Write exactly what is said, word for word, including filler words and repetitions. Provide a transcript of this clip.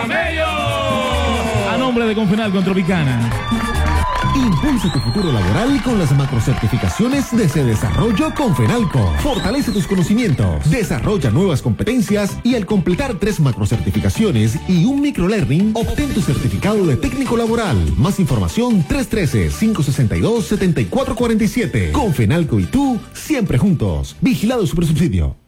camello. A nombre de Confenalco en Tropicana. Impulsa tu futuro laboral con las macrocertificaciones de Se Desarrollo con Fenalco. Fortalece tus conocimientos, desarrolla nuevas competencias y al completar tres macrocertificaciones y un microlearning, obtén tu certificado de técnico laboral. Más información tres uno tres, cinco seis dos, siete cuatro cuatro siete. Con Fenalco y tú, siempre juntos. Vigilado Supersubsidio.